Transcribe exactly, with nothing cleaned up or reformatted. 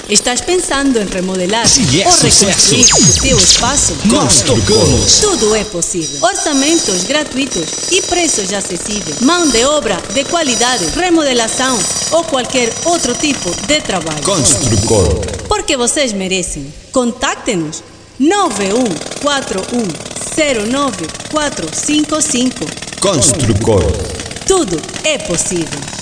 Estás pensando em remodelar Se é ou sucesso. reconstruir o teu espaço? Nós tocamos. Tudo é possível. Orçamentos gratuitos e preços acessíveis. Mão de obra de qualidade, remodelação ou qualquer outro tipo de trabalho. Construcor. Porque vocês merecem. Contacte-nos nove um quatro um zero nove quatro cinco cinco. Construcor. Tudo é possível.